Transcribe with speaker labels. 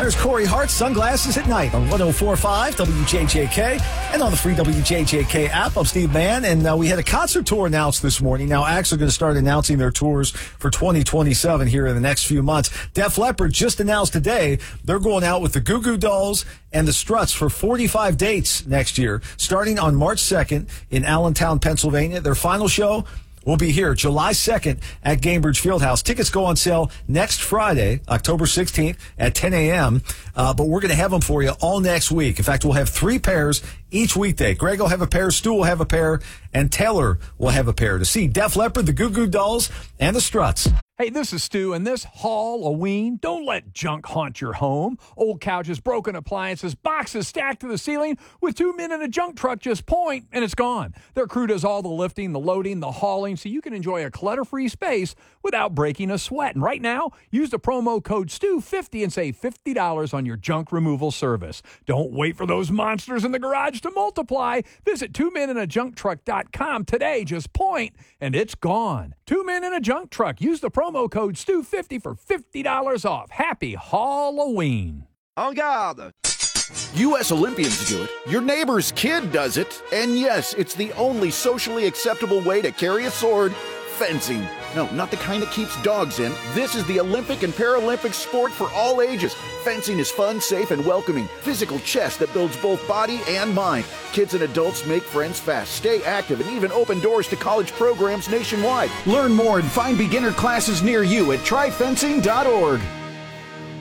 Speaker 1: There's Corey Hart, Sunglasses at Night on 104.5 WJJK and on the free WJJK app. I'm Steve Mann, and we had a concert tour announced this morning. Now, acts are going to start announcing their tours for 2027 here in the next few months. Def Leppard just announced today they're going out with the Goo Goo Dolls and the Struts for 45 dates next year, starting on March 2nd in Allentown, Pennsylvania. Their final show will be here July 2nd at Gainbridge Fieldhouse. Tickets go on sale next Friday, October 16th at 10 a.m., but we're going to have them for you all next week. In fact, we'll have 3 pairs each weekday. Greg will have a pair, Stu will have a pair, and Taylor will have a pair to see Def Leppard, the Goo Goo Dolls, and the Struts.
Speaker 2: Hey, this is Stu, and this Halloween, don't let junk haunt your home. Old couches, broken appliances, boxes stacked to the ceiling. With 2 men in a junk truck, just point, and it's gone. Their crew does all the lifting, the loading, the hauling, so you can enjoy a clutter-free space without breaking a sweat. And right now, use the promo code STU50 and save $50 on your junk removal service. Don't wait for those monsters in the garage to multiply. Visit 2meninajuncktruck.com today. Just point, and it's gone. 2 Men in a Junk Truck. Use the promo code STU50 for $50 off. Happy Halloween.
Speaker 3: En garde. U.S. Olympians do it. Your neighbor's kid does it. And yes, it's the only socially acceptable way to carry a sword. Fencing. No, not the kind that keeps dogs in. This is the Olympic and Paralympic sport for all ages. Fencing is fun, safe, and welcoming. Physical chess that builds both body and mind. Kids and adults make friends fast, stay active, and even open doors to college programs nationwide. Learn more and find beginner classes near you at tryfencing.org.